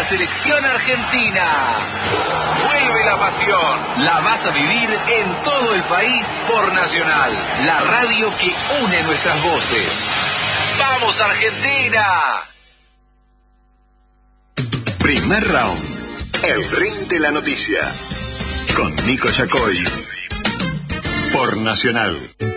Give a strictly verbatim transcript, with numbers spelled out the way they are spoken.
selección argentina. Vuelve la pasión. La vas a vivir en todo el país por Nacional, la radio que une nuestras voces. ¡Vamos, Argentina! Primer round. El ring de la noticia. Con Nico Yacoy. Por Nacional.